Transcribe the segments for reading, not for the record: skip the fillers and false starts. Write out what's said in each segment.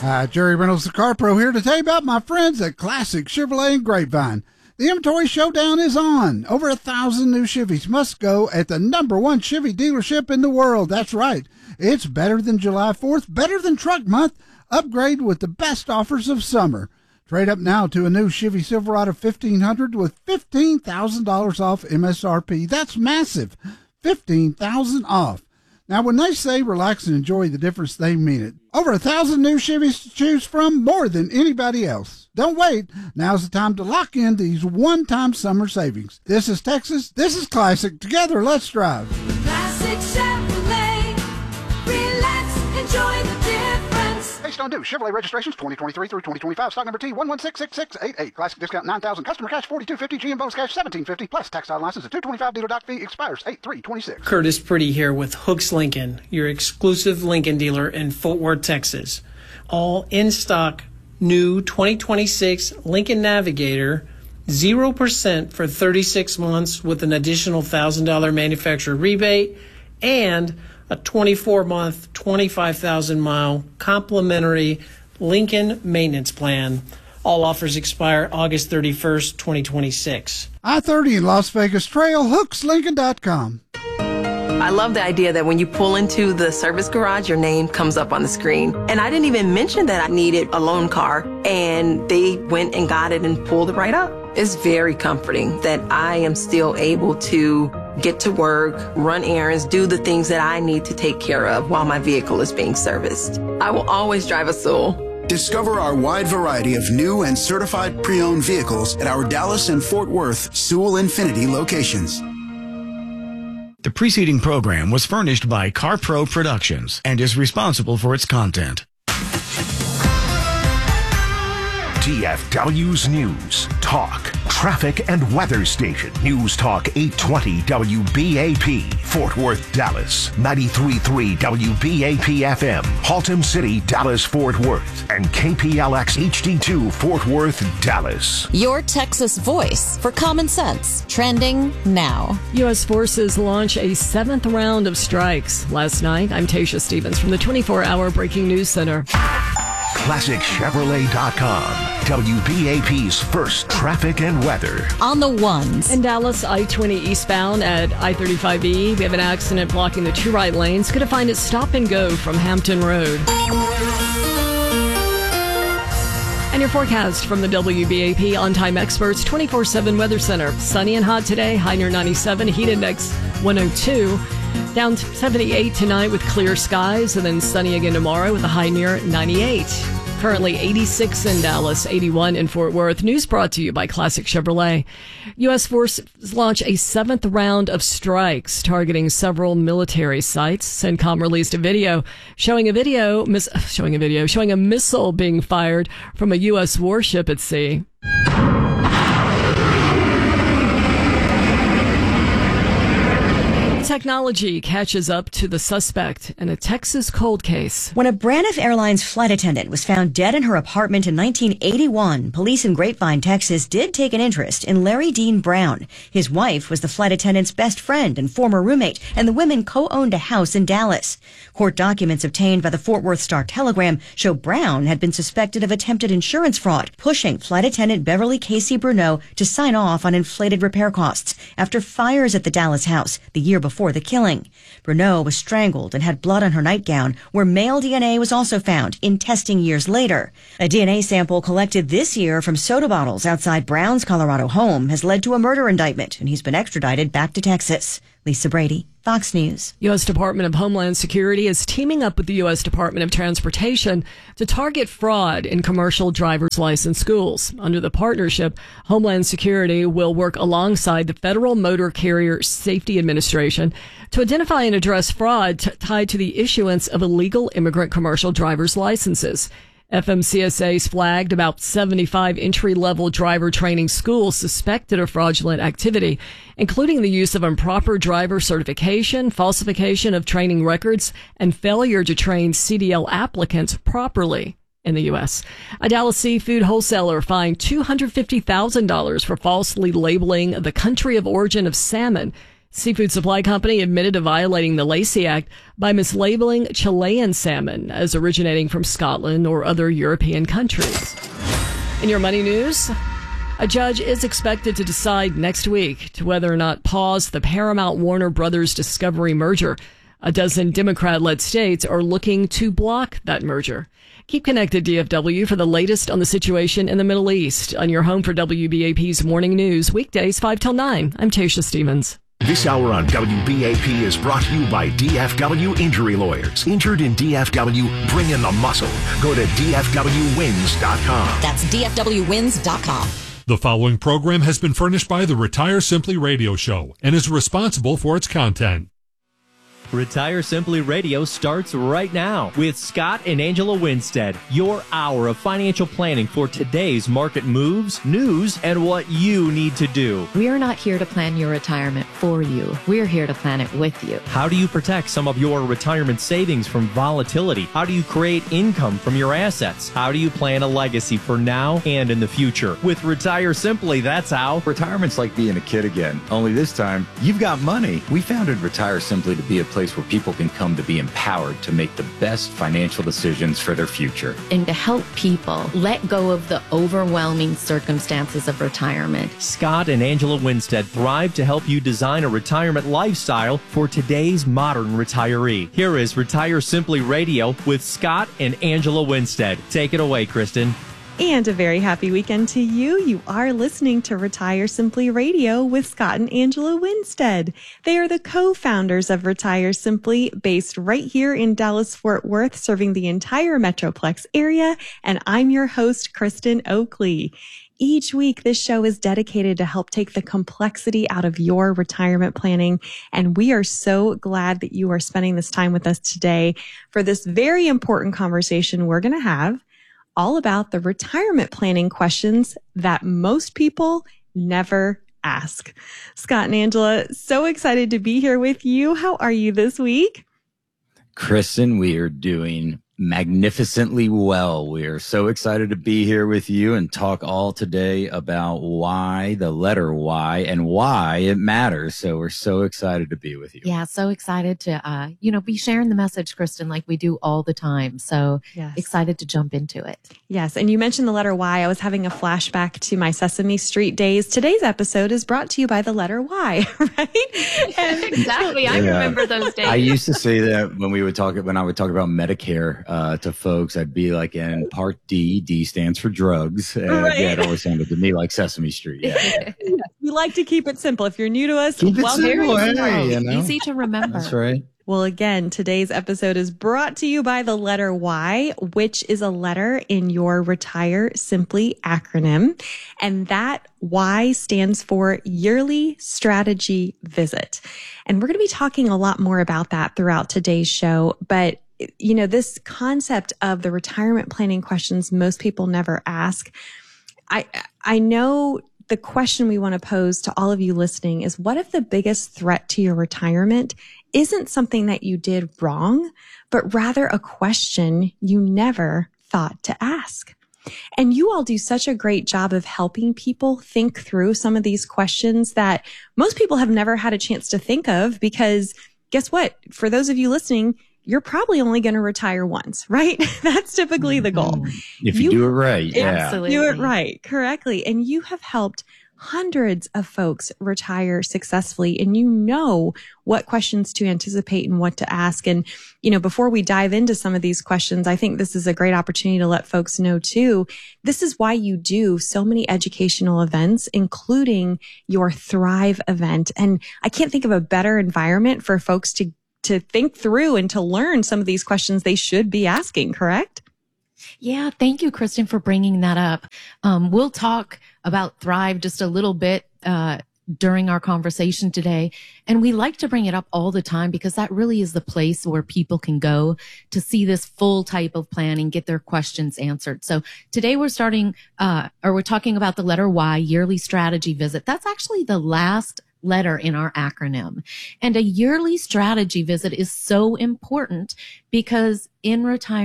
Hi, Jerry Reynolds, the Car Pro, here to tell you about my friends at Classic Chevrolet and Grapevine. The inventory showdown is on. Over 1,000 new Chevys must go at the #1 Chevy dealership in the world. That's right. It's better than July 4th, better than Truck Month. Upgrade with the best offers of summer. Trade up now to a new Chevy Silverado 1500 with $15,000 off MSRP. That's massive. $15,000 off. Now, when they say relax and enjoy the difference, they mean it. Over 1,000 new Chevys to choose from, more than anybody else. Don't wait. Now's the time to lock in these one-time summer savings. This is Texas. This is Classic. Together, let's drive. Classic Chevrolet. Relax, enjoy the difference. Based on due. Chevrolet registrations 2023 through 2025. Stock number T1166688. Classic discount $9,000. Customer cash $4,250. GM bonus cash $1,750. Plus tax title license at $225. Dealer doc fee expires 8/3/26. Curtis Pretty here with Hooks Lincoln, your exclusive Lincoln dealer in Fort Worth, Texas. All in stock, new 2026 Lincoln Navigator, 0% for 36 months with an additional $1,000 manufacturer rebate and a 24-month, 25,000-mile complimentary Lincoln maintenance plan. All offers expire August 31st, 2026. I-30 in Las Vegas Trail, hookslincoln.com. I love the idea that when you pull into the service garage, your name comes up on the screen. And I didn't even mention that I needed a loan car, and they went and got it and pulled it right up. It's very comforting that I am still able to get to work, run errands, do the things that I need to take care of while my vehicle is being serviced. I will always drive a Sewell. Discover our wide variety of new and certified pre-owned vehicles at our Dallas and Fort Worth Sewell Infinity locations. The preceding program was furnished by CarPro Productions and is responsible for its content. DFW's News, Talk, Traffic and Weather Station. News Talk 820 WBAP, Fort Worth, Dallas. 93.3 WBAP FM, Haltom City, Dallas, Fort Worth. And KPLX HD2, Fort Worth, Dallas. Your Texas voice for common sense. Trending now. U.S. forces launch a 7th round of strikes. Last night, I'm Tasha Stevens from the 24-hour Breaking News Center. ClassicChevrolet.com. WBAP's first traffic and weather. On the ones. In Dallas, I-20 eastbound at I-35E, we have an accident blocking the two right lanes. Going to find it stop and go from Hampton Road. And your forecast from the WBAP On-Time Experts 24/7 Weather Center. Sunny and hot today, high near 97, heat index 102. Down to 78 tonight with clear skies, and then sunny again tomorrow with a high near 98. Currently 86 in Dallas, 81 in Fort Worth. News brought to you by Classic Chevrolet. U.S. forces launch a 7th round of strikes targeting several military sites. CENTCOM released a video showing a missile being fired from a U.S. warship at sea. Technology catches up to the suspect in a Texas cold case. When a Braniff Airlines flight attendant was found dead in her apartment in 1981, police in Grapevine, Texas did take an interest in Larry Dean Brown. His wife was the flight attendant's best friend and former roommate, and the women co-owned a house in Dallas. Court documents obtained by the Fort Worth Star-Telegram show Brown had been suspected of attempted insurance fraud, pushing flight attendant Beverly Casey Bruneau to sign off on inflated repair costs after fires at the Dallas house the year before the killing. Bruneau was strangled and had blood on her nightgown, where male DNA was also found in testing years later. A DNA sample collected this year from soda bottles outside Brown's Colorado home has led to a murder indictment, and he's been extradited back to Texas. Lisa Brady, Fox News. U.S. Department of Homeland Security is teaming up with the U.S. Department of Transportation to target fraud in commercial driver's license schools. Under the partnership, Homeland Security will work alongside the Federal Motor Carrier Safety Administration to identify and address fraud tied to the issuance of illegal immigrant commercial driver's licenses. FMCSA's flagged about 75 entry-level driver training schools suspected of fraudulent activity, including the use of improper driver certification, falsification of training records, and failure to train CDL applicants properly in the U.S. A Dallas seafood wholesaler fined $250,000 for falsely labeling the country of origin of salmon. Seafood supply company admitted to violating the Lacey Act by mislabeling Chilean salmon as originating from Scotland or other European countries. In your money news, a judge is expected to decide next week to whether or not pause the Paramount-Warner Brothers Discovery merger. A dozen Democrat-led states are looking to block that merger. Keep connected, DFW, for the latest on the situation in the Middle East on your home for WBAP's Morning News, weekdays 5 till 9. I'm Tasha Stevens. This hour on WBAP is brought to you by DFW Injury Lawyers. Injured in DFW, bring in the muscle. Go to DFWWins.com. That's DFWWins.com. The following program has been furnished by the Retire Simply Radio Show and is responsible for its content. Retire Simply Radio starts right now with Scott and Angela Winstead, your hour of financial planning for today's market moves, news, and what you need to do. We are not here to plan your retirement for you. We're here to plan it with you. How do you protect some of your retirement savings from volatility? How do you create income from your assets? How do you plan a legacy for now and in the future? With Retire Simply, that's how. Retirement's like being a kid again, only this time you've got money. We founded Retire Simply to be a place where people can come to be empowered to make the best financial decisions for their future. And to help people let go of the overwhelming circumstances of retirement. Scott and Angela Winstead thrive to help you design a retirement lifestyle for today's modern retiree. Here is Retire Simply Radio with Scott and Angela Winstead. Take it away, Kristen. And a very happy weekend to you. You are listening to Retire Simply Radio with Scott and Angela Winstead. They are the co-founders of Retire Simply, based right here in Dallas-Fort Worth, serving the entire Metroplex area. And I'm your host, Kristen Oakley. Each week, this show is dedicated to help take the complexity out of your retirement planning. And we are so glad that you are spending this time with us today for this very important conversation we're going to have all about the retirement planning questions that most people never ask. Scott and Angela, so excited to be here with you. How are you this week? Kristen, we are doing magnificently well. We are so excited to be here with you and talk all today about why, the letter Y, and why it matters. So we're so excited to be with you. Yeah, so excited to, be sharing the message, Kristen, like we do all the time. So excited to jump into it. Yes, and you mentioned the letter Y. I was having a flashback to my Sesame Street days. Today's episode is brought to you by the letter Y, right? And exactly. I remember those days. I used to say that when I would talk about Medicare to folks, I'd be like in Part D. D stands for drugs. And yeah, it always sounded to me like Sesame Street. Yeah. We like to keep it simple. If you're new to us, keep it simple. Hey, easy to remember. That's right. Well, again, today's episode is brought to you by the letter Y, which is a letter in your Retire Simply acronym. And that Y stands for Yearly Strategy Visit. And we're going to be talking a lot more about that throughout today's show. But this concept of the retirement planning questions most people never ask. I know the question we want to pose to all of you listening is, what if the biggest threat to your retirement isn't something that you did wrong, but rather a question you never thought to ask? And you all do such a great job of helping people think through some of these questions that most people have never had a chance to think of, because guess what? For those of you listening, you're probably only going to retire once, right? That's typically the goal. If you do it right. Yeah. Absolutely. Do it right, correctly. And you have helped hundreds of folks retire successfully, and you know what questions to anticipate and what to ask. And, before we dive into some of these questions, I think this is a great opportunity to let folks know too, this is why you do so many educational events, including your Thrive event. And I can't think of a better environment for folks to think through and to learn some of these questions they should be asking, correct? Yeah, thank you, Kristen, for bringing that up. We'll talk about Thrive just a little bit during our conversation today. And we like to bring it up all the time because that really is the place where people can go to see this full type of planning, get their questions answered. So today we're talking about the letter Y, Yearly Strategy Visit. That's actually the last letter in our acronym. And a yearly strategy visit is so important because in retirement,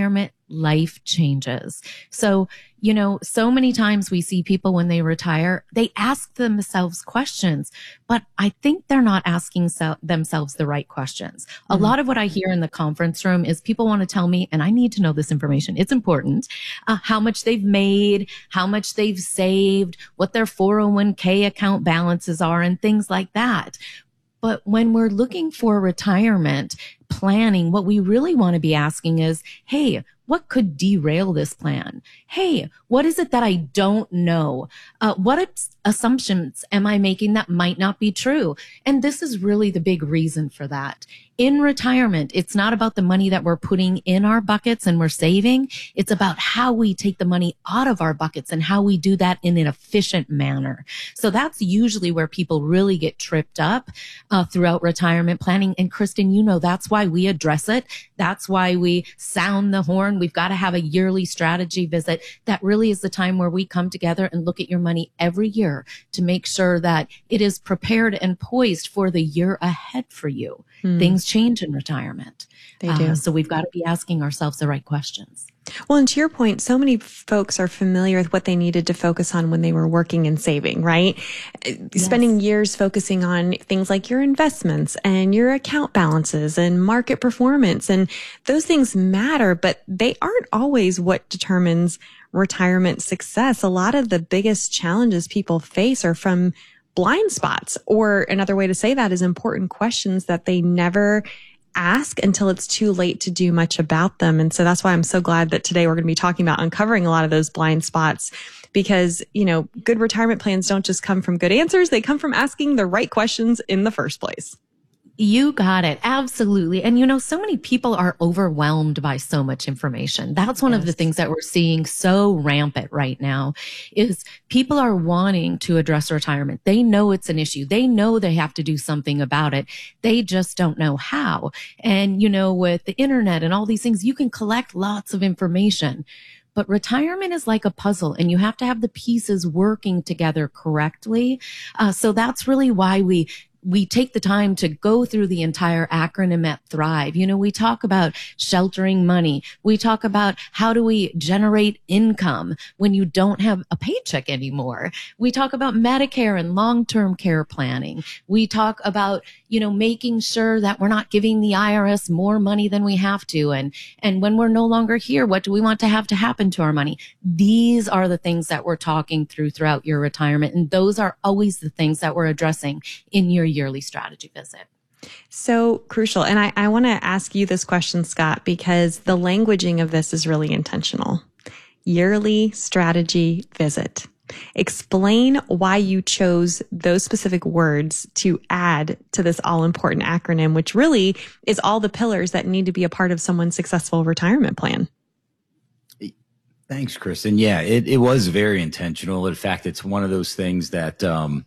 life changes. So, you know, so many times we see people when they retire, they ask themselves questions, but I think they're not asking themselves the right questions. A lot of what I hear in the conference room is people want to tell me, and I need to know this information, it's important, how much they've made, how much they've saved, what their 401k account balances are, and things like that. But when we're looking for retirement planning, what we really want to be asking is, hey, what could derail this plan? Hey, what is it that I don't know? What assumptions am I making that might not be true? And this is really the big reason for that. In retirement, it's not about the money that we're putting in our buckets and we're saving. It's about how we take the money out of our buckets and how we do that in an efficient manner. So that's usually where people really get tripped up throughout retirement planning. And Kristen, you know, that's why we address it. That's why we sound the horn. We've got to have a yearly strategy visit. That really is the time where we come together and look at your money every year to make sure that it is prepared and poised for the year ahead for you. Things change in retirement. They do. So we've got to be asking ourselves the right questions. Well, and to your point, so many folks are familiar with what they needed to focus on when they were working and saving, right? Yes. Spending years focusing on things like your investments and your account balances and market performance. And those things matter, but they aren't always what determines retirement success. A lot of the biggest challenges people face are from blind spots, or another way to say that is important questions that they never ask until it's too late to do much about them. And so that's why I'm so glad that today we're going to be talking about uncovering a lot of those blind spots, because, you know, good retirement plans don't just come from good answers. They come from asking the right questions in the first place. You got it. Absolutely. And you know, so many people are overwhelmed by so much information. That's one of the things that we're seeing so rampant right now is people are wanting to address retirement. They know it's an issue. They know they have to do something about it. They just don't know how. And, you know, with the internet and all these things, you can collect lots of information. But retirement is like a puzzle and you have to have the pieces working together correctly. So that's really why we take the time to go through the entire acronym at Thrive. You know, we talk about sheltering money. We talk about how do we generate income when you don't have a paycheck anymore. We talk about Medicare and long-term care planning. We talk about, you know, making sure that we're not giving the IRS more money than we have to. And when we're no longer here, what do we want to happen to our money? These are the things that we're talking through throughout your retirement. And those are always the things that we're addressing in your yearly strategy visit. So crucial. And I want to ask you this question, Scott, because the languaging of this is really intentional. Yearly strategy visit. Explain why you chose those specific words to add to this all-important acronym, which really is all the pillars that need to be a part of someone's successful retirement plan. Thanks, Kristen. Yeah, it was very intentional. In fact, it's one of those things that,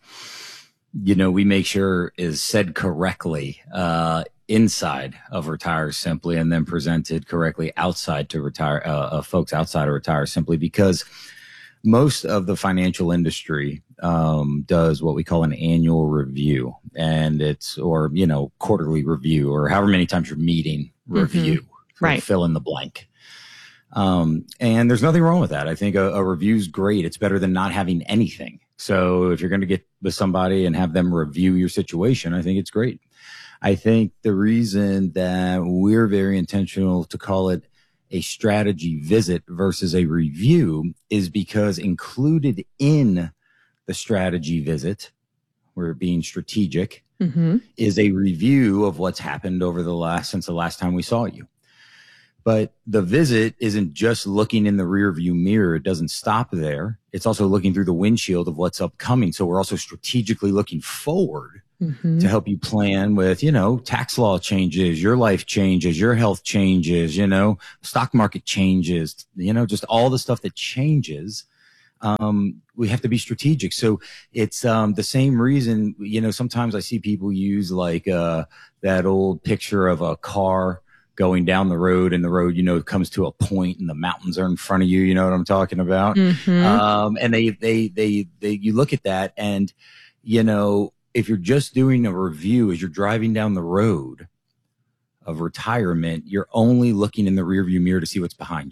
you know, we make sure is said correctly inside of Retire Simply and then presented correctly outside to folks outside of Retire Simply, because most of the financial industry does what we call an annual review, and quarterly review, or however many times you're meeting review, right? Fill in the blank. And there's nothing wrong with that. I think a review's great. It's better than not having anything. So if you're going to get with somebody and have them review your situation, I think it's great. I think the reason that we're very intentional to call it a strategy visit versus a review is because included in the strategy visit, we're being strategic, is a review of what's happened over since the last time we saw you. But the visit isn't just looking in the rear view mirror. It doesn't stop there. It's also looking through the windshield of what's upcoming. So we're also strategically looking forward to help you plan with, you know, tax law changes, your life changes, your health changes, you know, stock market changes, you know, just all the stuff that changes. We have to be strategic. So it's the same reason, you know, sometimes I see people use like that old picture of a car going down the road, and the road, you know, comes to a point and the mountains are in front of you. You know what I'm talking about? And you look at that, and, you know, if you're just doing a review as you're driving down the road of retirement, you're only looking in the rearview mirror to see what's behind you.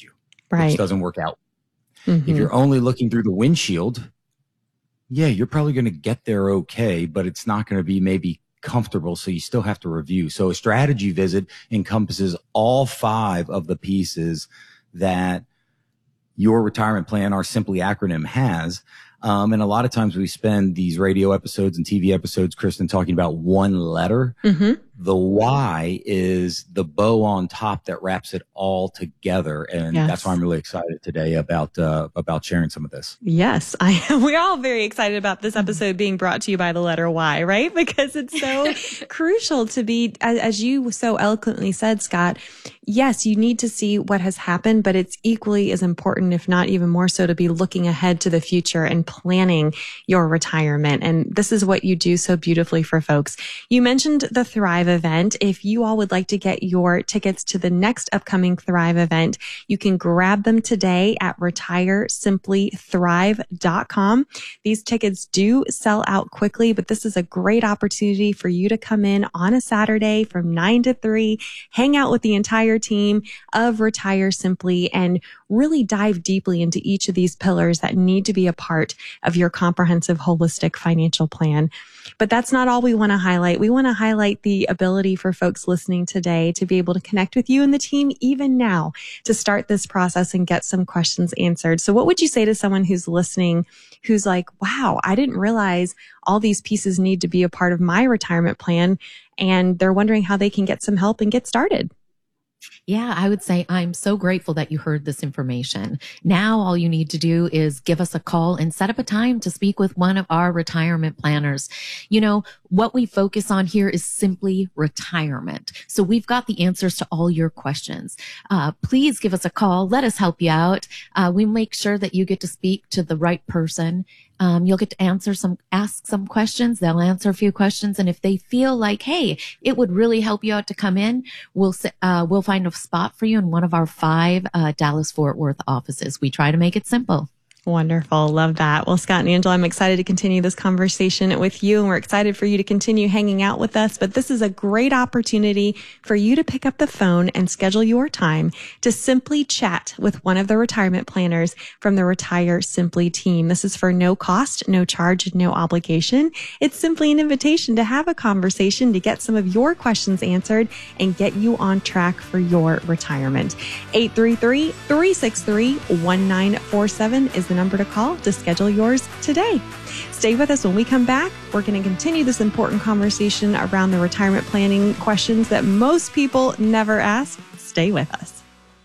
Right. which doesn't work out. Mhm. If you're only looking through the windshield, yeah, you're probably going to get there okay, but it's not going to be maybe comfortable. So you still have to review. So a strategy visit encompasses all 5 of the pieces that your retirement plan, our Simply acronym, has. And a lot of times we spend these radio episodes and TV episodes, Kristen, talking about one letter. Mm-hmm. The why is the bow on top that wraps it all together. And Yes. that's why I'm really excited today about sharing some of this. Yes, we're all very excited about this episode being brought to you by the letter Y, right? Because it's so crucial to be, as you so eloquently said, Scott, yes, you need to see what has happened, but it's equally as important, if not even more so, to be looking ahead to the future and planning your retirement. And this is what you do so beautifully for folks. You mentioned the Thrive event. If you all would like to get your tickets to the next upcoming Thrive event, you can grab them today at retiresimplythrive.com. These tickets do sell out quickly, but this is a great opportunity for you to come in on a Saturday from 9 to 3, hang out with the entire team of Retire Simply, and really dive deeply into each of these pillars that need to be a part of your comprehensive, holistic financial plan. But that's not all we want to highlight. We want to highlight the ability for folks listening today to be able to connect with you and the team even now to start this process and get some questions answered. So what would you say to someone who's listening, who's like, wow, I didn't realize all these pieces need to be a part of my retirement plan, and they're wondering how they can get some help and get started? Yeah, I would say I'm so grateful that you heard this information. Now, all you need to do is give us a call and set up a time to speak with one of our retirement planners. You know, what we focus on here is simply retirement. So we've got the answers to all your questions. Please give us a call. Let us help you out. We make sure that you get to speak to the right person. You'll get to ask some questions. They'll answer a few questions. And if they feel like, hey, it would really help you out to come in, we'll find a spot for you in one of our 5 Dallas-Fort Worth offices. We try to make it simple. Wonderful. Love that. Well, Scott and Angela, I'm excited to continue this conversation with you, and we're excited for you to continue hanging out with us. But this is a great opportunity for you to pick up the phone and schedule your time to simply chat with one of the retirement planners from the Retire Simply team. This is for no cost, no charge, no obligation. It's simply an invitation to have a conversation to get some of your questions answered and get you on track for your retirement. 833-363-1947 is the number to call to schedule yours today. Stay with us. When we come back, we're going to continue this important conversation around the retirement planning questions that most people never ask. Stay with us.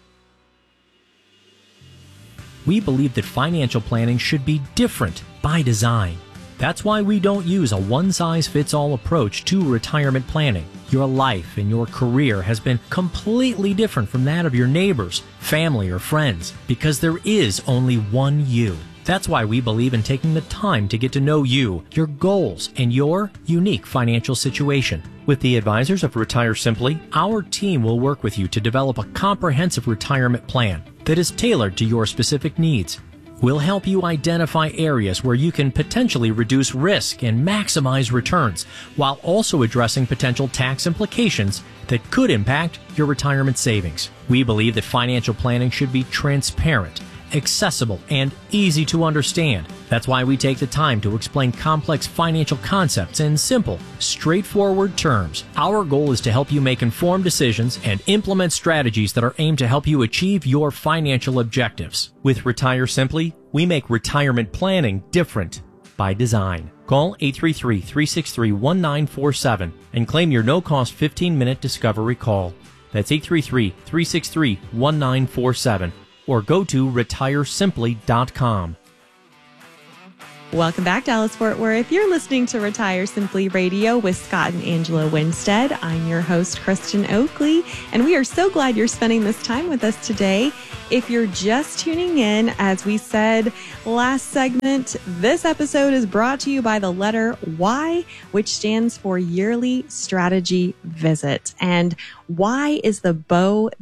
We believe that financial planning should be different by design. That's why we don't use a one-size-fits-all approach to retirement planning. Your life and your career has been completely different from that of your neighbors, family, or friends, because there is only one you. That's why we believe in taking the time to get to know you, your goals, and your unique financial situation. With the advisors of Retire Simply, our team will work with you to develop a comprehensive retirement plan that is tailored to your specific needs. We'll help you identify areas where you can potentially reduce risk and maximize returns, while also addressing potential tax implications that could impact your retirement savings. We believe that financial planning should be transparent, accessible, and easy to understand. That's why we take the time to explain complex financial concepts in simple, straightforward terms. Our goal is to help you make informed decisions and implement strategies that are aimed to help you achieve your financial objectives. With Retire Simply, we make retirement planning different by design. Call 833-363-1947 and claim your no-cost 15-minute discovery call. That's 833-363-1947. Or go to retiresimply.com. Welcome back, Dallas-Fort Worth. You're listening to Retire Simply Radio with Scott and Angela Winstead. I'm your host, Kristen Oakley, and we are so glad you're spending this time with us today. If you're just tuning in, as we said last segment, this episode is brought to you by the letter Y, which stands for Yearly Strategy Visit. And Y is the bow that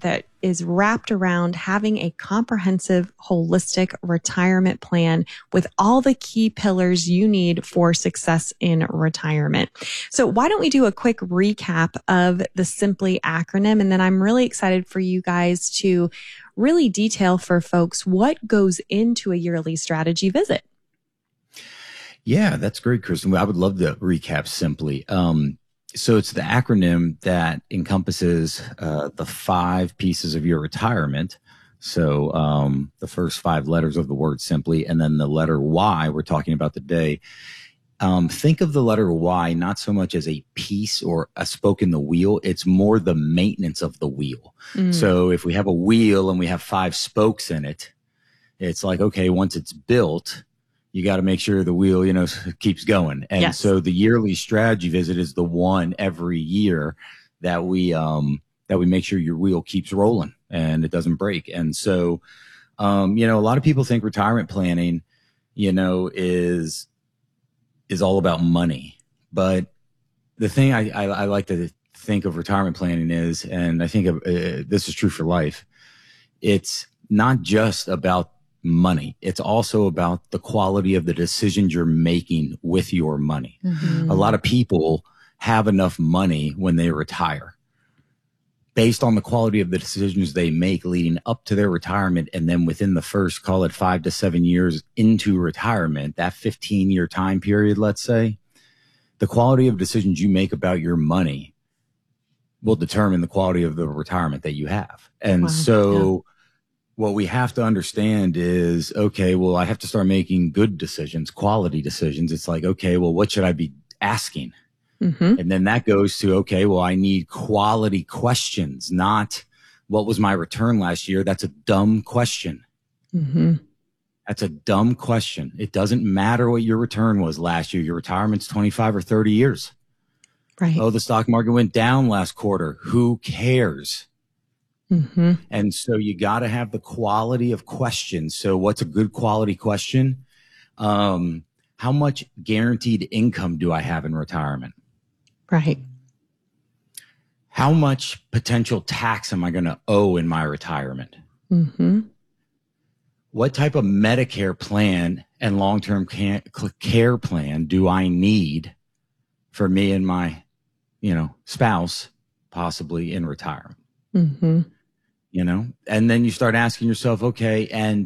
is wrapped around having a comprehensive, holistic retirement plan with all the key pillars you need for success in retirement. So why don't we do a quick recap of the Simply acronym? And then I'm really excited for you guys to really detail for folks what goes into a yearly strategy visit. Yeah, that's great, Kristen. I would love to recap Simply. So it's the acronym that encompasses the 5 pieces of your retirement. So the first 5 letters of the word Simply, and then the letter Y we're talking about today. Think of the letter Y not so much as a piece or a spoke in the wheel. It's more the maintenance of the wheel. So if we have a wheel and we have 5 spokes in it, it's like, okay, once it's built, you got to make sure the wheel, keeps going. And so the yearly strategy visit is the one every year that we make sure your wheel keeps rolling and it doesn't break. And so, a lot of people think retirement planning, is all about money. But the thing I like to think of retirement planning is, and I think this is true for life, it's not just about money. It's also about the quality of the decisions you're making with your money. A lot of people have enough money when they retire based on the quality of the decisions they make leading up to their retirement. And then within the first, call it 5 to 7 years into retirement, that 15-year time period, let's say, the quality of decisions you make about your money will determine the quality of the retirement that you have. And what we have to understand is, okay, well, I have to start making good decisions, quality decisions. It's like, okay, well, what should I be asking? And then that goes to, okay, well, I need quality questions, not what was my return last year? That's a dumb question. That's a dumb question. It doesn't matter what your return was last year. Your retirement's 25 or 30 years. Right. Oh, the stock market went down last quarter. Who cares? And so you got to have the quality of questions. So what's a good quality question? How much guaranteed income do I have in retirement? Right. How much potential tax am I going to owe in my retirement? What type of Medicare plan and long-term care plan do I need for me and my, spouse, possibly in retirement? And then you start asking yourself, okay, and,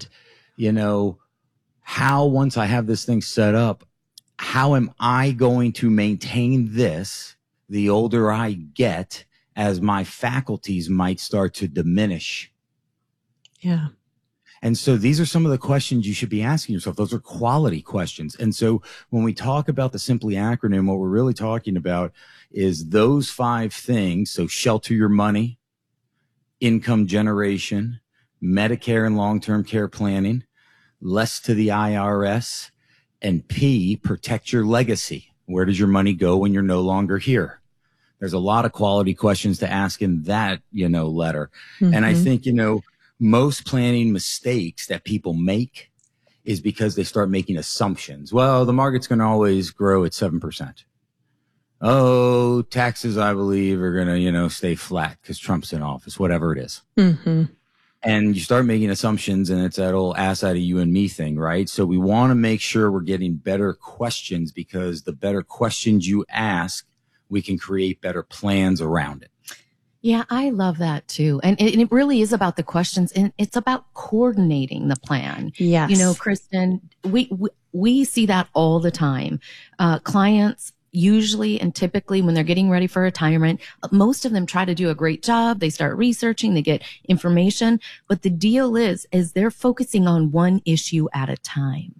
how, once I have this thing set up, how am I going to maintain this the older I get, as my faculties might start to diminish? Yeah. And so these are some of the questions you should be asking yourself. Those are quality questions. And so when we talk about the Simply acronym, what we're really talking about is those 5 things. So shelter your money, income generation, Medicare and long-term care planning, less to the IRS, and P, protect your legacy. Where does your money go when you're no longer here? There's a lot of quality questions to ask in that, letter. And I think, most planning mistakes that people make is because they start making assumptions. Well, the market's going to always grow at 7%. Oh, taxes, I believe, are going to, stay flat because Trump's in office, whatever it is. And you start making assumptions, and it's that old ass out of you and me thing, right? So we want to make sure we're getting better questions, because the better questions you ask, we can create better plans around it. Yeah, I love that too. And it really is about the questions, and it's about coordinating the plan. Yes. Kristen, we see that all the time. Clients usually and typically when they're getting ready for retirement, most of them try to do a great job. They start researching, they get information. But the deal is they're focusing on one issue at a time.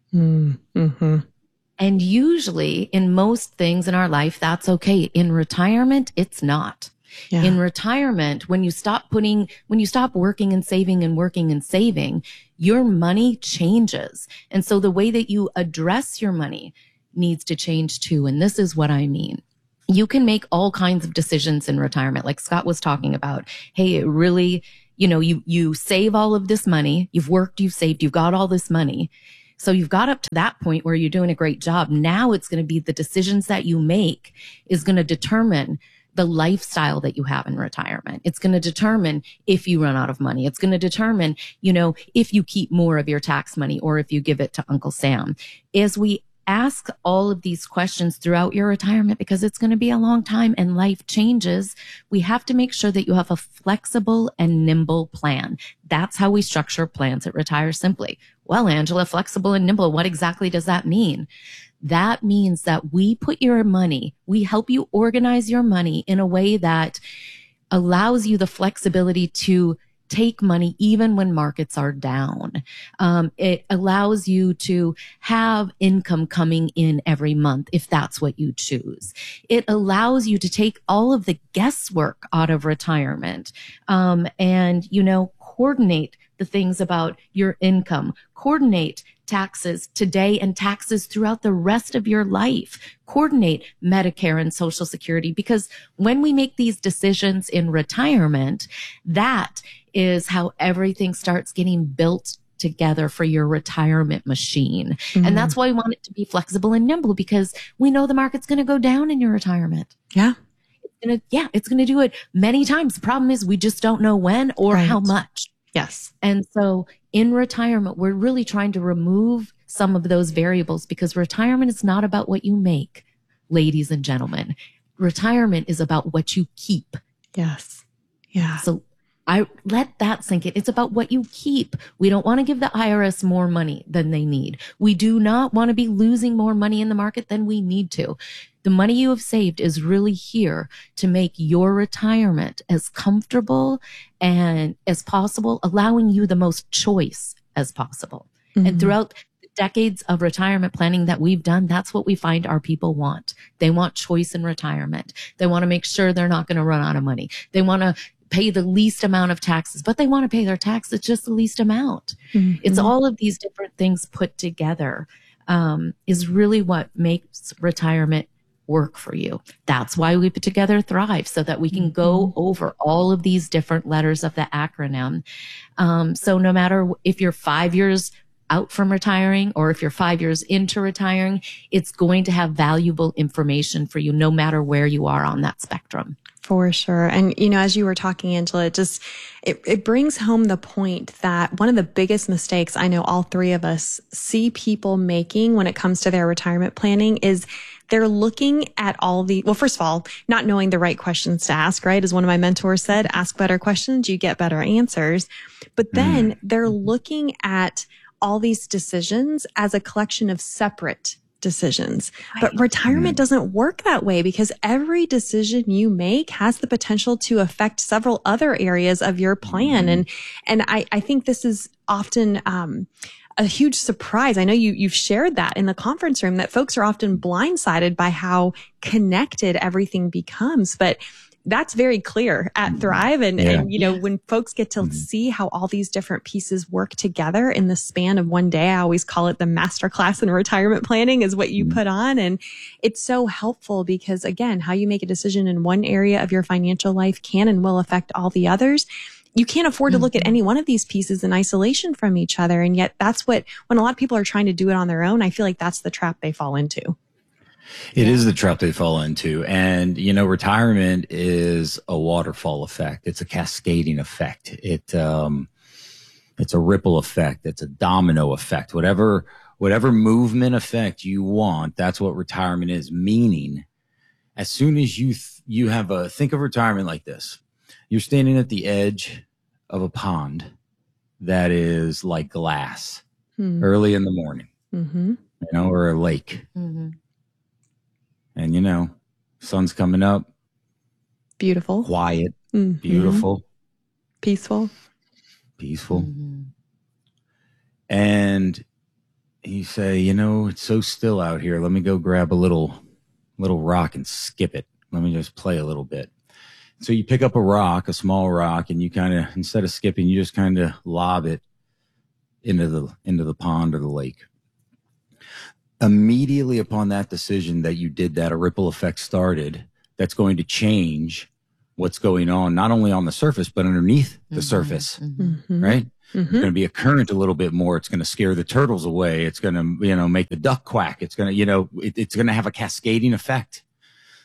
And usually in most things in our life, that's okay. In retirement, it's not. Yeah. In retirement, when you stop working and saving, your money changes. And so the way that you address your money needs to change too. And this is what I mean. You can make all kinds of decisions in retirement, like Scott was talking about. Hey, it really, you save all of this money. You've worked, you've saved, you've got all this money. So you've got up to that point where you're doing a great job. Now it's going to be the decisions that you make is going to determine the lifestyle that you have in retirement. It's going to determine if you run out of money. It's going to determine, if you keep more of your tax money or if you give it to Uncle Sam. As we ask all of these questions throughout your retirement, because it's going to be a long time and life changes, we have to make sure that you have a flexible and nimble plan. That's how we structure plans at Retire Simply. Well, Angela, flexible and nimble, what exactly does that mean? That means that we help you organize your money in a way that allows you the flexibility to take money even when markets are down. It allows you to have income coming in every month if that's what you choose. It allows you to take all of the guesswork out of retirement, and, coordinate the things about your income, coordinate taxes today and taxes throughout the rest of your life, coordinate Medicare and Social Security, because when we make these decisions in retirement, that is how everything starts getting built together for your retirement machine. Mm-hmm. And that's why we want it to be flexible and nimble, because we know the market's going to go down in your retirement. Yeah. It's going to do it many times. The problem is we just don't know when or how much. Yes. And so in retirement, we're really trying to remove some of those variables, because retirement is not about what you make, ladies and gentlemen. Retirement is about what you keep. Yes. Yeah. So I let that sink in. It's about what you keep. We don't want to give the IRS more money than they need. We do not want to be losing more money in the market than we need to. The money you have saved is really here to make your retirement as comfortable and as possible, allowing you the most choice as possible. Mm-hmm. And throughout decades of retirement planning that we've done, that's what we find our people want. They want choice in retirement. They want to make sure they're not going to run out of money. They want to pay the least amount of taxes, but they want to pay their taxes just the least amount. Mm-hmm. It's all of these different things put together, is really what makes retirement work for you. That's why we put together Thrive, so that we can go over all of these different letters of the acronym. So no matter if you're 5 years out from retiring or if you're 5 years into retiring, it's going to have valuable information for you no matter where you are on that spectrum. For sure. And, as you were talking, Angela, it brings home the point that one of the biggest mistakes I know all three of us see people making when it comes to their retirement planning is they're looking at first of all, not knowing the right questions to ask, right? As one of my mentors said, ask better questions, you get better answers. But then they're looking at all these decisions as a collection of separate decisions. But retirement doesn't work that way, because every decision you make has the potential to affect several other areas of your plan. And I think this is often a huge surprise. I know you've shared that in the conference room, that folks are often blindsided by how connected everything becomes. But that's very clear at Thrive. And when folks get to see how all these different pieces work together in the span of one day, I always call it the masterclass in retirement planning is what you put on. And it's so helpful because, again, how you make a decision in one area of your financial life can and will affect all the others. You can't afford to look at any one of these pieces in isolation from each other. And yet that's when a lot of people are trying to do it on their own, I feel like that's the trap they fall into. It is the trap they fall into. And, retirement is a waterfall effect. It's a cascading effect. It's a ripple effect. It's a domino effect. Whatever movement effect you want, that's what retirement is. Meaning, as soon as you have think of retirement like this. You're standing at the edge of a pond that is like glass early in the morning, or a lake. Mm-hmm. And, sun's coming up. Beautiful. Quiet. Mm-hmm. Beautiful. Peaceful. Mm-hmm. And you say, it's so still out here. Let me go grab a little rock and skip it. Let me just play a little bit. So you pick up a small rock, and you kind of, instead of skipping, you just kind of lob it into the pond or the lake. Immediately upon that decision that you did that, a ripple effect started that's going to change what's going on, not only on the surface, but underneath the surface, right? There's going to be a current a little bit more. It's going to scare the turtles away. It's going to, make the duck quack. It's going to, it's going to have a cascading effect.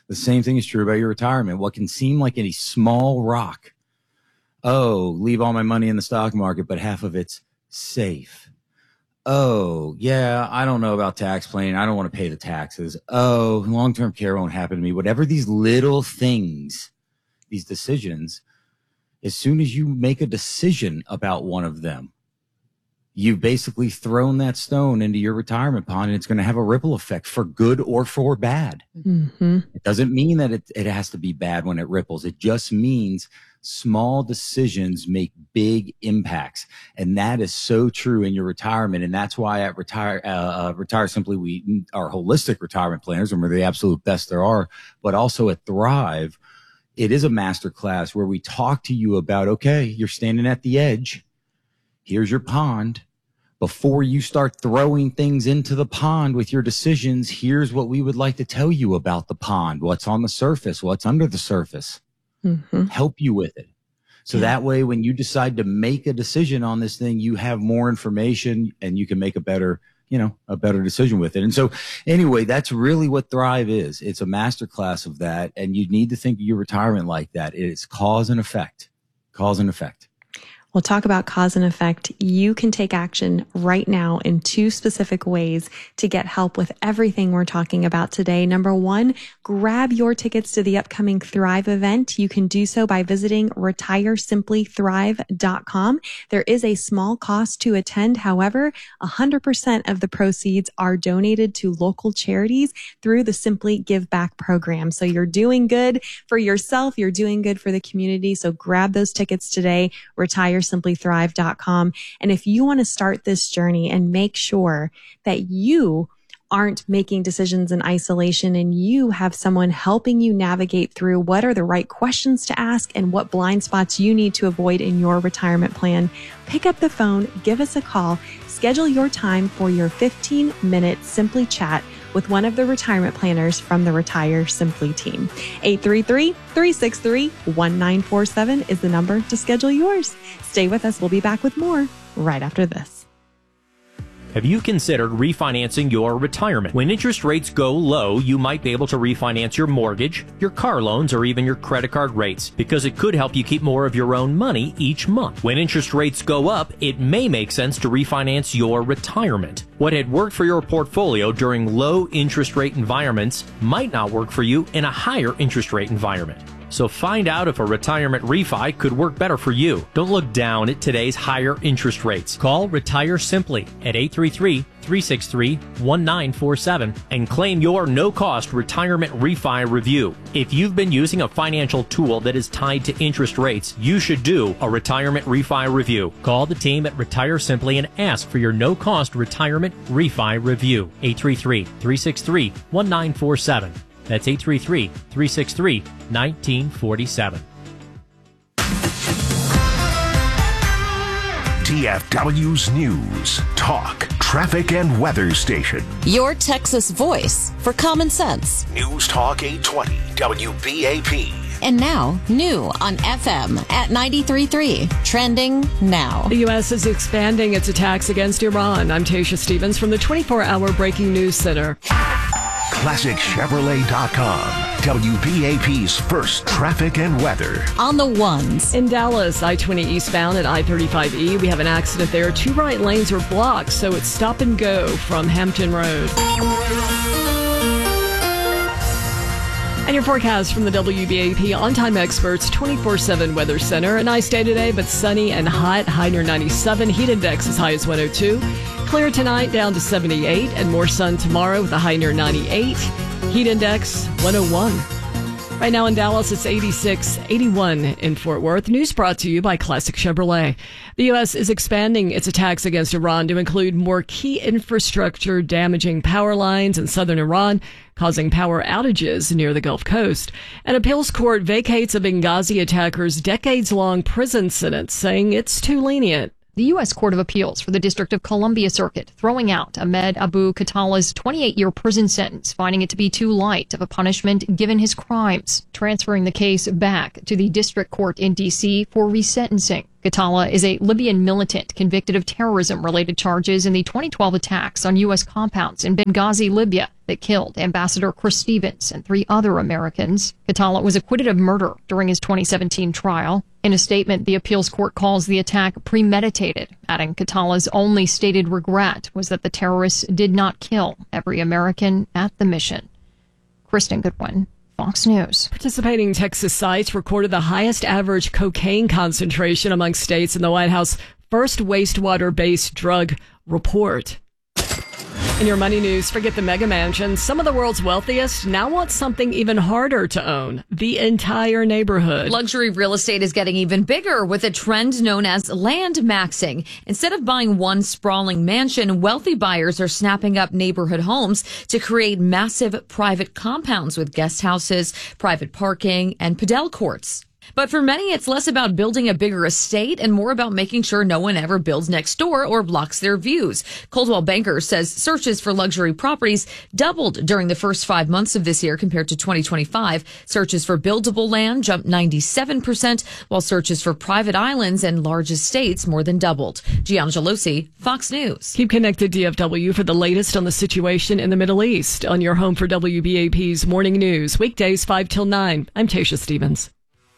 The same thing is true about your retirement. What can seem like a small rock. Oh, leave all my money in the stock market, but half of it's safe. Oh, yeah, I don't know about tax planning. I don't want to pay the taxes. Oh, long-term care won't happen to me. Whatever these little things, these decisions, as soon as you make a decision about one of them, you've basically thrown that stone into your retirement pond, and it's going to have a ripple effect for good or for bad. Mm-hmm. It doesn't mean that it has to be bad when it ripples. It just means small decisions make big impacts. And that is so true in your retirement. And that's why at Retire Simply, we are holistic retirement planners, and we're the absolute best there are. But also at Thrive, it is a master class where we talk to you about, okay, you're standing at the edge. Here's your pond. Before you start throwing things into the pond with your decisions, here's what we would like to tell you about the pond. What's on the surface? What's under the surface? Mm-hmm. Help you with it. So that way, when you decide to make a decision on this thing, you have more information and you can make a better decision with it. And so anyway, that's really what Thrive is. It's a masterclass of that. And you need to think of your retirement like that. It's cause and effect. Cause and effect. We'll talk about cause and effect. You can take action right now in 2 specific ways to get help with everything we're talking about today. Number 1, grab your tickets to the upcoming Thrive event. You can do so by visiting retiresimilythrive.com. There is a small cost to attend. However, 100% of the proceeds are donated to local charities through the Simply Give Back program. So you're doing good for yourself. You're doing good for the community. So grab those tickets today. retiresimilythrive.com. And if you want to start this journey and make sure that you aren't making decisions in isolation and you have someone helping you navigate through what are the right questions to ask and what blind spots you need to avoid in your retirement plan, pick up the phone, give us a call, schedule your time for your 15-minute Simply chat with one of the retirement planners from the Retire Simply team. 833-363-1947 is the number to schedule yours. Stay with us. We'll be back with more right after this. Have you considered refinancing your retirement? When interest rates go low, you might be able to refinance your mortgage, your car loans, or even your credit card rates, because it could help you keep more of your own money each month. When interest rates go up, it may make sense to refinance your retirement. What had worked for your portfolio during low interest rate environments might not work for you in a higher interest rate environment. So find out if a retirement refi could work better for you. Don't look down at today's higher interest rates. Call Retire Simply at 833-363-1947 and claim your no-cost retirement refi review. If you've been using a financial tool that is tied to interest rates, you should do a retirement refi review. Call the team at Retire Simply and ask for your no-cost retirement refi review. 833-363-1947. That's 833-363-1947. DFW's News, Talk, Traffic, and Weather Station. Your Texas voice for common sense. News Talk 820 WBAP. And now, new on FM at 93.3. Trending now. The U.S. is expanding its attacks against Iran. I'm Tasha Stevens from the 24-hour Breaking News Center. ClassicChevrolet.com. WBAP's first traffic and weather. On the ones. In Dallas, I-20 eastbound at I-35E, we have an accident there. 2 right lanes are blocked, so it's stop and go from Hampton Road. And your forecast from the WBAP On-Time Experts 24/7 Weather Center. A nice day today, but sunny and hot. High near 97. Heat index as high as 102. Clear tonight, down to 78. And more sun tomorrow with a high near 98. Heat index 101. Right now in Dallas, it's 86, 81 in Fort Worth. News brought to you by Classic Chevrolet. The U.S. is expanding its attacks against Iran to include more key infrastructure, damaging power lines in southern Iran, causing power outages near the Gulf Coast. An appeals court vacates a Benghazi attacker's decades-long prison sentence, saying it's too lenient. The U.S. Court of Appeals for the District of Columbia Circuit throwing out Ahmed Abu Khattala's 28-year prison sentence, finding it to be too light of a punishment given his crimes, transferring the case back to the District Court in D.C. for resentencing. Khatallah is a Libyan militant convicted of terrorism-related charges in the 2012 attacks on U.S. compounds in Benghazi, Libya, that killed Ambassador Chris Stevens and 3 other Americans. Khatallah was acquitted of murder during his 2017 trial. In a statement, the appeals court calls the attack premeditated, adding Khatallah's only stated regret was that the terrorists did not kill every American at the mission. Kristen Goodwin, Fox News. Participating Texas sites recorded the highest average cocaine concentration among states in the White House first wastewater-based drug report. In your money news, forget the mega mansions. Some of the world's wealthiest now want something even harder to own: the entire neighborhood. Luxury real estate is getting even bigger with a trend known as land maxing. Instead of buying one sprawling mansion, wealthy buyers are snapping up neighborhood homes to create massive private compounds with guest houses, private parking, and padel courts. But for many, it's less about building a bigger estate and more about making sure no one ever builds next door or blocks their views. Coldwell Banker says searches for luxury properties doubled during the first 5 months of this year compared to 2025. Searches for buildable land jumped 97%, while searches for private islands and large estates more than doubled. Gian Gelosi, Fox News. Keep connected, DFW, for the latest on the situation in the Middle East on your home for WBAP's Morning News. Weekdays 5 till 9. I'm Tasha Stevens.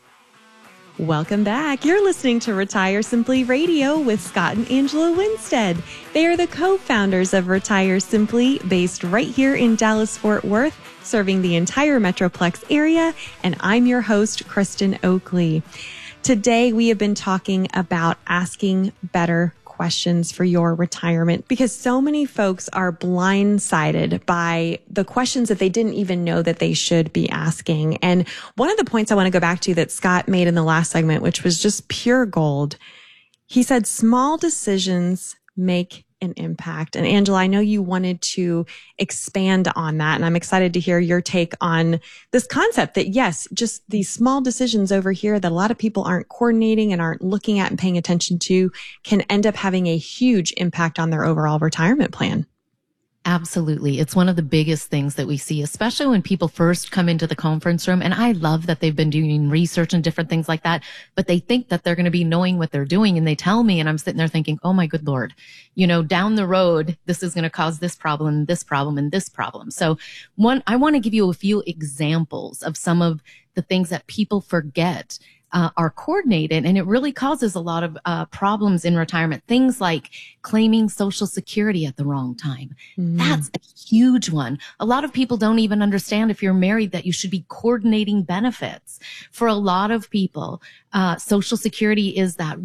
Welcome back. You're listening to Retire Simply Radio with Scott and Angela Winstead. They are the co-founders of Retire Simply, based right here in Dallas-Fort Worth, serving the entire Metroplex area. And I'm your host, Kristen Oakley. Today, we have been talking about asking better questions for your retirement, because so many folks are blindsided by the questions that they didn't even know that they should be asking. And one of the points I want to go back to that Scott made in the last segment, which was just pure gold, he said small decisions make an impact. And Angela, I know you wanted to expand on that, and I'm excited to hear your take on this concept that, yes, just these small decisions over here that a lot of people aren't coordinating and aren't looking at and paying attention to can end up having a huge impact on their overall retirement plan. Absolutely. It's one of the biggest things that we see, especially when people first come into the conference room. And I love that they've been doing research and different things like that, but they think that they're going to be knowing what they're doing. And they tell me, and I'm sitting there thinking, oh my good Lord, down the road, this is going to cause this problem, and this problem, and this problem. So I want to give you a few examples of some of the things that people forget are coordinated, and it really causes a lot of problems in retirement. Things like claiming Social Security at the wrong time. That's a huge one. A lot of people don't even understand, if you're married, that you should be coordinating benefits. For a lot of people, Social Security is that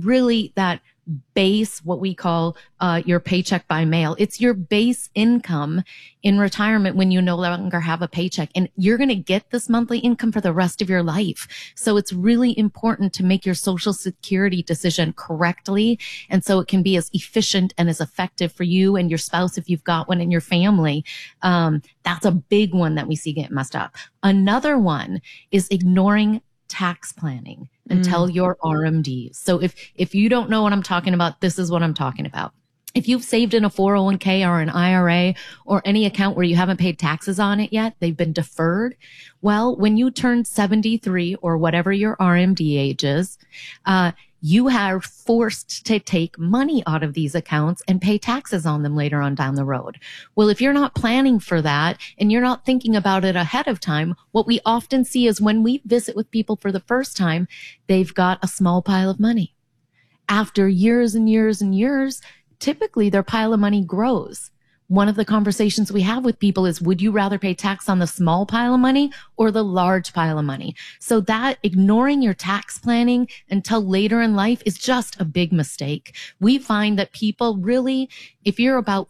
base, what we call your paycheck by mail. It's your base income in retirement when you no longer have a paycheck, and you're going to get this monthly income for the rest of your life. So it's really important to make your Social Security decision correctly, and so it can be as efficient and as effective for you and your spouse if you've got one in your family. That's a big one that we see get messed up. Another one is ignoring tax planning until your RMDs. So if you don't know what I'm talking about, this is what I'm talking about. If you've saved in a 401k or an IRA or any account where you haven't paid taxes on it yet, they've been deferred. Well, when you turn 73 or whatever your RMD age is, you are forced to take money out of these accounts and pay taxes on them later on down the road. Well, if you're not planning for that and you're not thinking about it ahead of time, what we often see is when we visit with people for the first time, they've got a small pile of money. After years and years and years, typically their pile of money grows. One of the conversations we have with people is, would you rather pay tax on the small pile of money or the large pile of money? So that ignoring your tax planning until later in life is just a big mistake. We find that people really, if you're about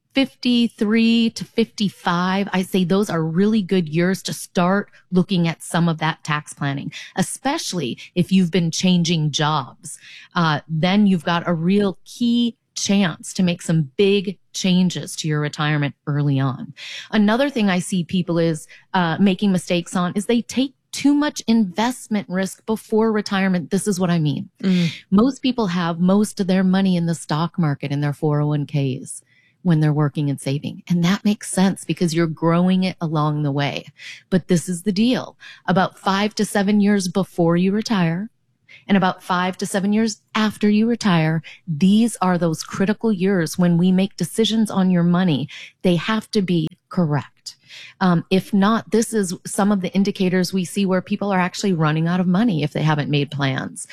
53 to 55, I say those are really good years to start looking at some of that tax planning, especially if you've been changing jobs. Then you've got a real key chance to make some big changes to your retirement early on. Another thing I see people is making mistakes on is they take too much investment risk before retirement. This is what I mean. Most people have most of their money in the stock market in their 401ks when they're working and saving. And that makes sense because you're growing it along the way. But this is the deal. About 5 to 7 years before you retire, And about 5 to 7 years after you retire, these are those critical years when we make decisions on your money. They have to be correct. If not, this is some of the indicators we see where people are actually running out of money if they haven't made plans.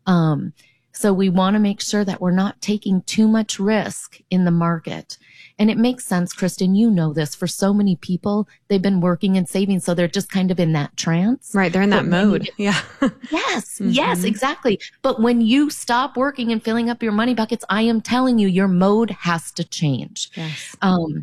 So we want to make sure that we're not taking too much risk in the market. And it makes sense, Kristen, you know this, for so many people, they've been working and saving, so they're just kind of in that trance. Right, they're in that mode. Yeah. Yes, yes, exactly. But when you stop working and filling up your money buckets, I am telling you, your mode has to change. Yes.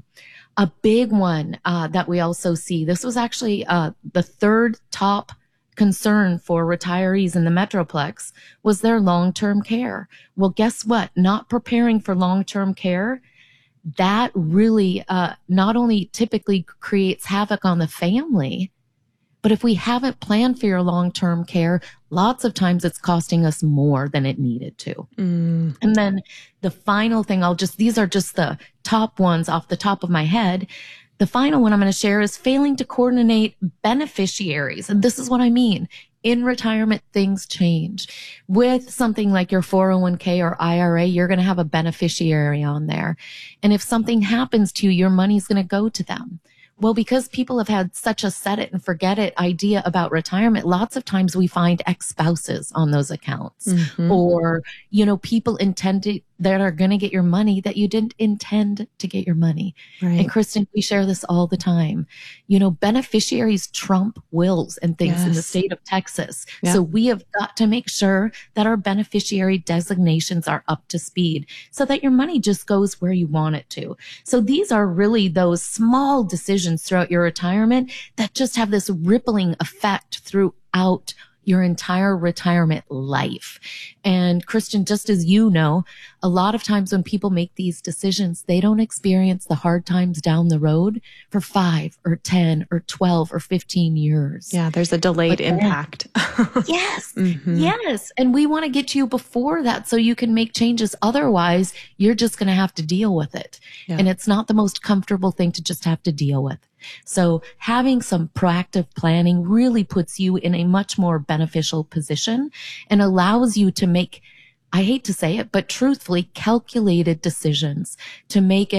A big one that we also see, this was actually the third top concern for retirees in the Metroplex, was their long-term care. Well, guess what? Not preparing for long-term care, that really not only typically creates havoc on the family, but if we haven't planned for your long-term care, lots of times it's costing us more than it needed to. And then the final thing, these are just the top ones off the top of my head. The final one I'm going to share is failing to coordinate beneficiaries. And this is what I mean. In retirement, things change. With something like your 401k or IRA, you're going to have a beneficiary on there. And if something happens to you, your money's going to go to them. Well, because people have had such a set it and forget it idea about retirement, lots of times we find ex-spouses on those accounts or, people that are going to get your money that you didn't intend to get your money. Right. And Kristen, we share this all the time. Beneficiaries trump wills and things in the state of Texas. Yeah. So we have got to make sure that our beneficiary designations are up to speed so that your money just goes where you want it to. So these are really those small decisions throughout your retirement that just have this rippling effect throughout your entire retirement life. And Kristen, just as you know, a lot of times when people make these decisions, they don't experience the hard times down the road for 5 or 10 or 12 or 15 years. Yeah, there's a delayed impact. Yes. Yes. And we want to get you before that so you can make changes. Otherwise, you're just going to have to deal with it. Yeah. And it's not the most comfortable thing to just have to deal with. So having some proactive planning really puts you in a much more beneficial position and allows you to make, I hate to say it, but truthfully calculated decisions to make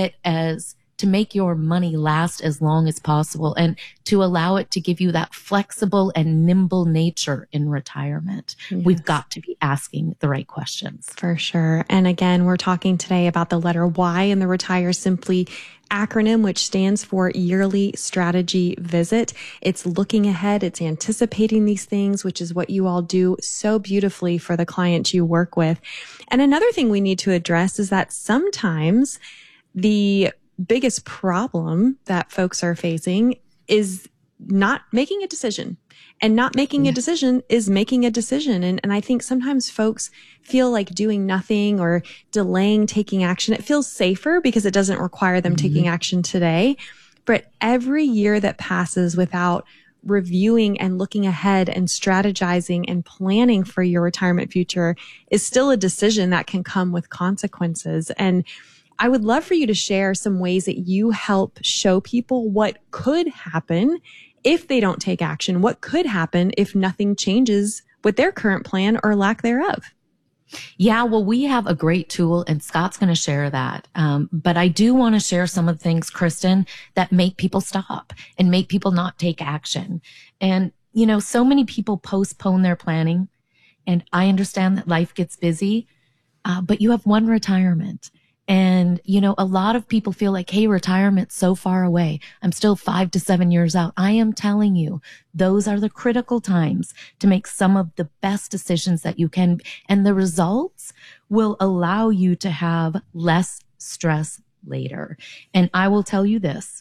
your money last as long as possible and to allow it to give you that flexible and nimble nature in retirement. Yes. We've got to be asking the right questions. For sure. And again, we're talking today about the letter Y in the Retire Simply acronym, which stands for Yearly Strategy Visit. It's looking ahead. It's anticipating these things, which is what you all do so beautifully for the clients you work with. And another thing we need to address is that sometimes the biggest problem that folks are facing is not making a decision. And not making a decision is making a decision. And I think sometimes folks feel like doing nothing or delaying taking action. It feels safer because it doesn't require them taking action today. But every year that passes without reviewing and looking ahead and strategizing and planning for your retirement future is still a decision that can come with consequences. And I would love for you to share some ways that you help show people what could happen if they don't take action. What could happen if nothing changes with their current plan or lack thereof? Yeah, well, we have a great tool and Scott's going to share that. But I do want to share some of the things, Kristen, that make people stop and make people not take action. And, so many people postpone their planning, and I understand that life gets busy, but you have one retirement. And, a lot of people feel like, hey, retirement's so far away. I'm still 5 to 7 years out. I am telling you, those are the critical times to make some of the best decisions that you can. And the results will allow you to have less stress later. And I will tell you this,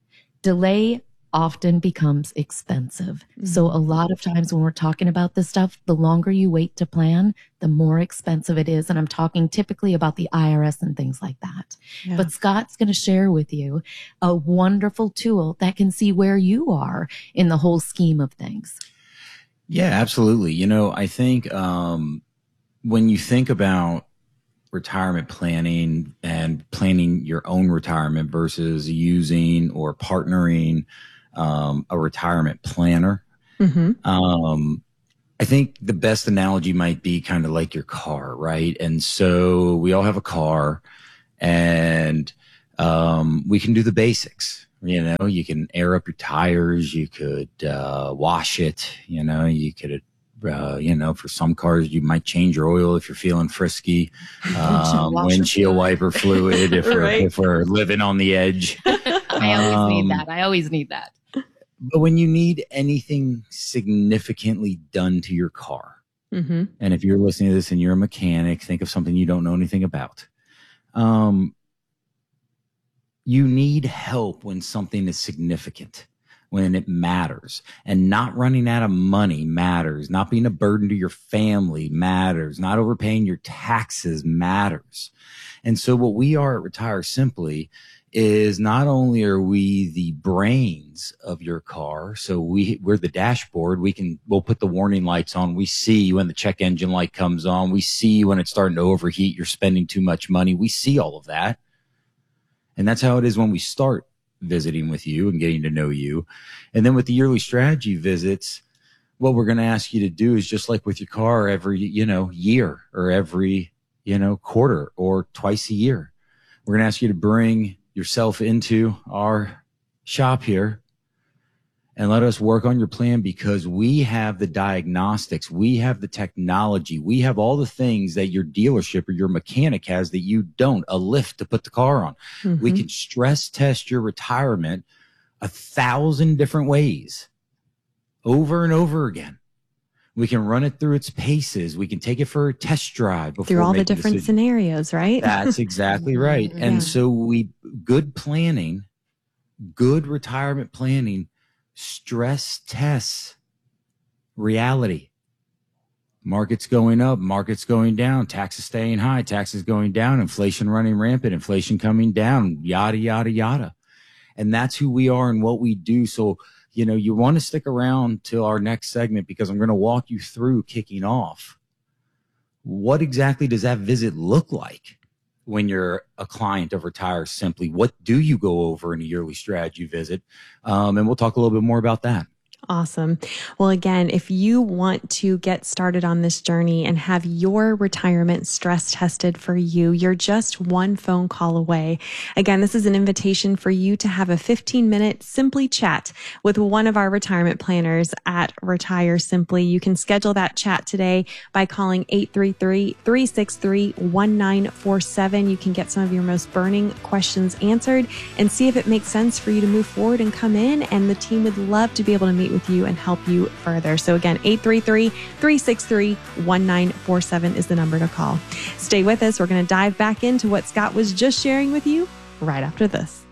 delay often becomes expensive. So a lot of times when we're talking about this stuff, the longer you wait to plan, the more expensive it is. And I'm talking typically about the IRS and things like that. Yeah. But Scott's going to share with you a wonderful tool that can see where you are in the whole scheme of things. Yeah, absolutely. I think when you think about retirement planning and planning your own retirement versus using or partnering a retirement planner. I think the best analogy might be kind of like your car, right? And so we all have a car, and we can do the basics. You know, you can air up your tires, you could wash it, you know, you could for some cars, you might change your oil if you're feeling frisky, windshield wiper fluid if we're living on the edge. I always need that. But when you need anything significantly done to your car, Mm-hmm. and if you're listening to this and you're a mechanic, think of something you don't know anything about. You need help when something is significant, when it matters, and not running out of money matters. Not being a burden to your family matters. Not overpaying your taxes matters. And so what we are at Retire Simply is not only are we the brains of your car, so we're the dashboard. We'll put the warning lights on. We see when the check engine light comes on. We see when it's starting to overheat, you're spending too much money. We see all of that. And that's how it is when we start visiting with you and getting to know you. And then with the yearly strategy visits, what we're going to ask you to do is just like with your car every, year or every, quarter or twice a year. We're going to ask you to bring yourself into our shop here and let us work on your plan, because we have the diagnostics, we have the technology, we have all the things that your dealership or your mechanic has that you don't, a lift to put the car on. Mm-hmm. We can stress test your retirement 1,000 different ways over and over again. We can run it through its paces. We can take it for a test drive before through all the making different decisions. scenarios, right? That's exactly right. Yeah. And so good planning, good retirement planning, stress tests reality. Market's going up, market's going down, taxes staying high, taxes going down, inflation running rampant, inflation coming down, yada, yada, yada. And that's who we are and what we do. So, you want to stick around till our next segment, because I'm going to walk you through kicking off. What exactly does that visit look like when you're a client of Retire Simply? What do you go over in a yearly strategy visit? And we'll talk a little bit more about that. Awesome. Well, again, if you want to get started on this journey and have your retirement stress tested for you, you're just one phone call away. Again, this is an invitation for you to have a 15-minute Simply chat with one of our retirement planners at Retire Simply. You can schedule that chat today by calling 833-363-1947. You can get some of your most burning questions answered and see if it makes sense for you to move forward and come in, and the team would love to be able to meet with you and help you further. So again, 833-363-1947 is the number to call. Stay with us. We're going to dive back into what Scott was just sharing with you right after this.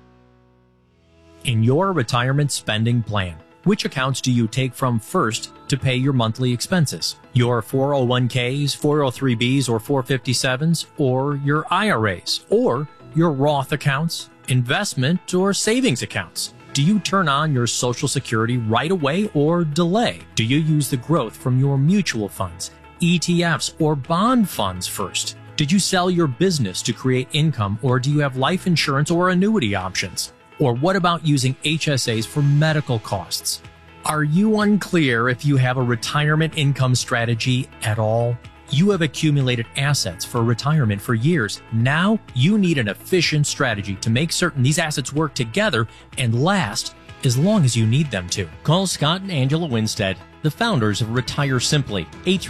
In your retirement spending plan, which accounts do you take from first to pay your monthly expenses? Your 401ks, 403bs, or 457s, or your IRAs, or your Roth accounts, investment, or savings accounts? Do you turn on your Social Security right away or delay? Do you use the growth from your mutual funds, ETFs, or bond funds first? Did you sell your business to create income, or do you have life insurance or annuity options? Or what about using HSAs for medical costs? Are you unclear if you have a retirement income strategy at all? You have accumulated assets for retirement for years. Now you need an efficient strategy to make certain these assets work together and last as long as you need them to. Call Scott and Angela Winstead, the founders of Retire Simply,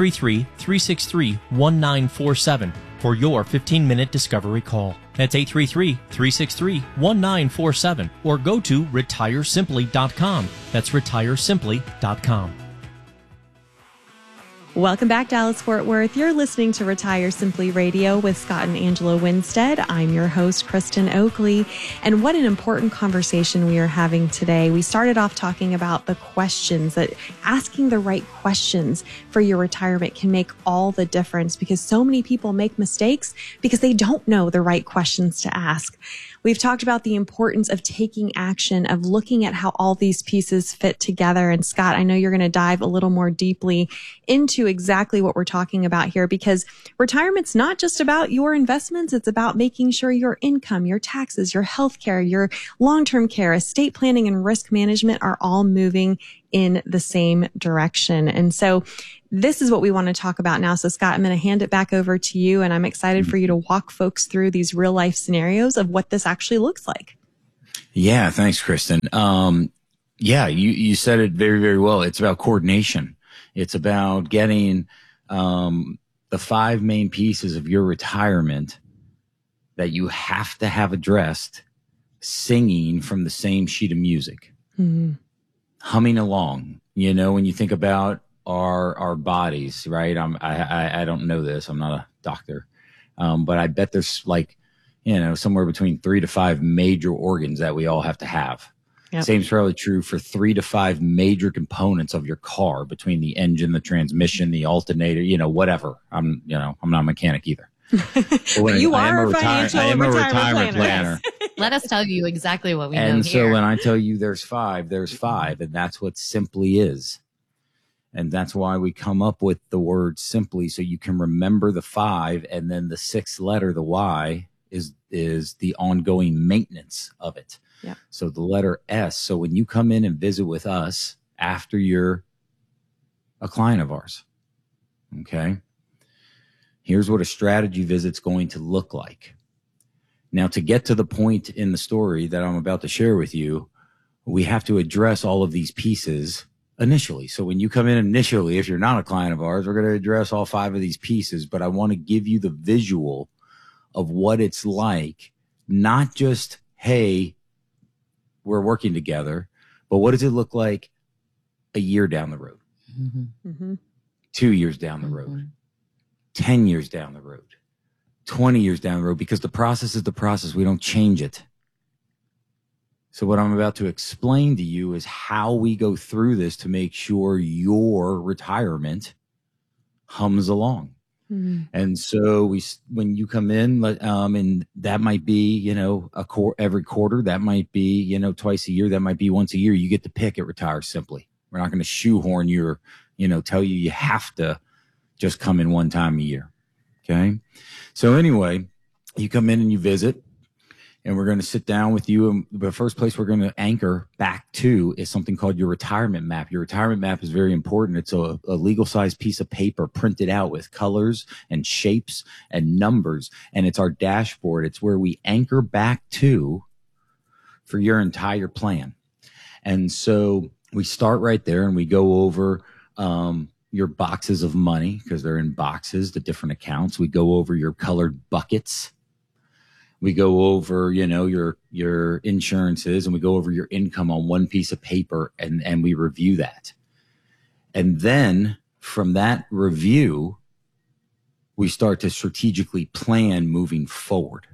833-363-1947 for your 15-minute discovery call. That's 833-363-1947, or go to retiresimply.com. That's retiresimply.com. Welcome back, Dallas-Fort Worth. You're listening to Retire Simply Radio with Scott and Angela Winstead. I'm your host, Kristen Oakley. And what an important conversation we are having today. We started off talking about the questions, that asking the right questions for your retirement can make all the difference, because so many people make mistakes because they don't know the right questions to ask. We've talked about the importance of taking action, of looking at how all these pieces fit together. And Scott, I know you're going to dive a little more deeply into exactly what we're talking about here, because retirement's not just about your investments. It's about making sure your income, your taxes, your healthcare, your long-term care, estate planning, and risk management are all moving in the same direction. And so this is what we want to talk about now. So Scott, I'm going to hand it back over to you, and I'm excited for you to walk folks through these real life scenarios of what this actually looks like. Yeah. Thanks, Kristen. Yeah, you said it very, very well. It's about coordination. It's about getting, the 5 main pieces of your retirement that you have to have addressed singing from the same sheet of music, humming along. You know, when you think about our bodies, right? I don't know this. I'm not a doctor. But I bet there's like, you know, somewhere between 3 to 5 major organs that we all have to have. Yep. Same's probably true for 3 to 5 major components of your car, between the engine, the transmission, the alternator, you know, whatever. I'm not a mechanic either. But you are a retirement planner. Let us tell you exactly what we know and here. so when I tell you there's 5, and that's what Simply is. And that's why we come up with the word Simply, so you can remember the 5, and then the 6th letter, the Y, is the ongoing maintenance of it. Yep. So the letter S. So when you come in and visit with us after you're a client of ours, okay, here's what a strategy visit's going to look like. Now, to get to the point in the story that I'm about to share with you, we have to address all of these pieces initially. So when you come in initially, if you're not a client of ours, we're going to address all 5 of these pieces, but I want to give you the visual of what it's like, not just, hey, we're working together, but what does it look like a year down the road, 2 years down the road, 10 years down the road, 20 years down the road, because the process is the process. We don't change it. So what I'm about to explain to you is how we go through this to make sure your retirement hums along. And so when you come in, and that might be, you know, every quarter, that might be, you know, twice a year, that might be once a year. You get to pick at Retire Simply. We're not going to shoehorn you or, you know, tell you have to just come in one time a year. Okay. So anyway, you come in and you visit, and we're going to sit down with you. And the first place we're going to anchor back to is something called your retirement map. Your retirement map is very important. It's a legal sized piece of paper printed out with colors and shapes and numbers. And it's our dashboard. It's where we anchor back to for your entire plan. And so we start right there, and we go over, your boxes of money, because they're in boxes, the different accounts. We go over your colored buckets. We go over, you know, your insurances, and we go over your income on one piece of paper, and we review that. And then from that review, we start to strategically plan moving forward.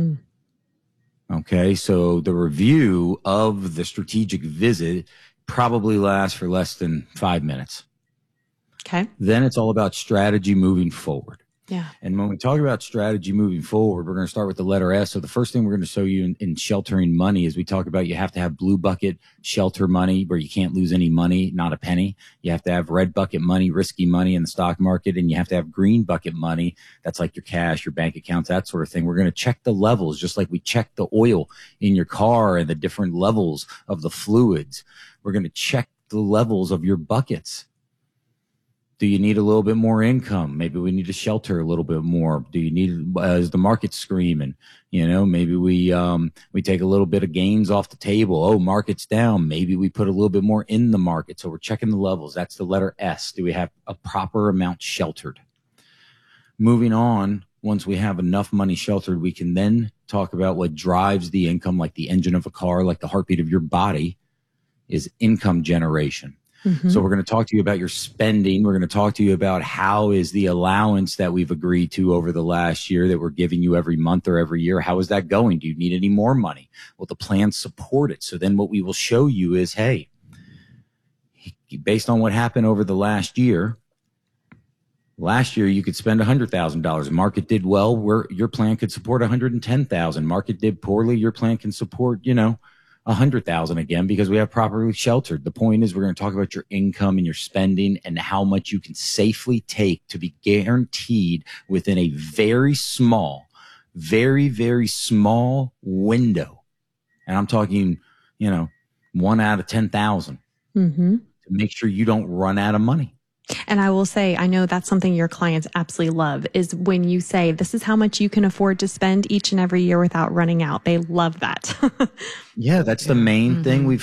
Okay. So the review of the strategic visit probably lasts for less than 5 minutes. Okay. Then it's all about strategy moving forward. Yeah. And when we talk about strategy moving forward, we're going to start with the letter S. So the first thing we're going to show you in sheltering money is we talk about you have to have blue bucket shelter money where you can't lose any money, not a penny. You have to have red bucket money, risky money in the stock market. And you have to have green bucket money. That's like your cash, your bank accounts, that sort of thing. We're going to check the levels, just like we check the oil in your car and the different levels of the fluids. We're going to check the levels of your buckets. Do you need a little bit more income? Maybe we need to shelter a little bit more. Do you need, as the market's screaming, you know, maybe we take a little bit of gains off the table. Oh, market's down. Maybe we put a little bit more in the market. So we're checking the levels. That's the letter S. Do we have a proper amount sheltered? Moving on, once we have enough money sheltered, we can then talk about what drives the income, like the engine of a car, like the heartbeat of your body, is income generation. So we're going to talk to you about your spending. We're going to talk to you about how is the allowance that we've agreed to over the last year that we're giving you every month or every year. How is that going? Do you need any more money? Well, the plans support it. So then what we will show you is, hey, based on what happened over the last year you could spend $100,000. Market did well, your plan could support $110,000. Market did poorly, your plan can support, you know, $100,000 again, because we have properly sheltered. The point is we're going to talk about your income and your spending and how much you can safely take to be guaranteed within a very small, very, very small window. And I'm talking, you know, 1 out of 10,000 to to make sure you don't run out of money. And I will say, I know that's something your clients absolutely love, is when you say, this is how much you can afford to spend each and every year without running out. They love that. Yeah, that's the main thing we've